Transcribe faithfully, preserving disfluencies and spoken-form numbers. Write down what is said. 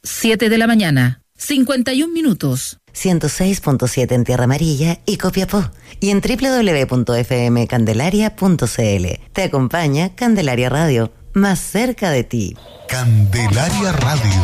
siete de la mañana, cincuenta y un minutos. ciento seis punto siete en Tierra Amarilla y Copiapó. Y en doble u doble u doble u punto f m candelaria punto c l. Te acompaña Candelaria Radio, más cerca de ti. Candelaria Radio.